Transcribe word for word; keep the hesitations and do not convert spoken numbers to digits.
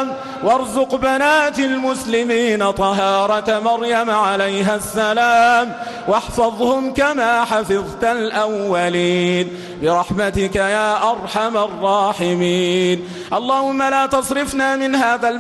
السلام، وارزق بنات المسلمين طهارة مريم عليها السلام، واحفظهم كما حفظت الأولين برحمتك يا أرحم الراحمين. اللهم لا تصرفنا من هذا